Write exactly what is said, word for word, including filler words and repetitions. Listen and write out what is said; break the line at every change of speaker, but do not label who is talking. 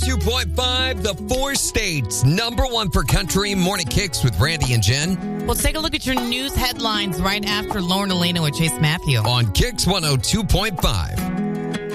two point five, the four states, number one for country. Morning Kicks with Randy and Jen.
Well, take a look at your news headlines right after Lauren Elena with Chase Matthew.
On Kicks one oh two point five.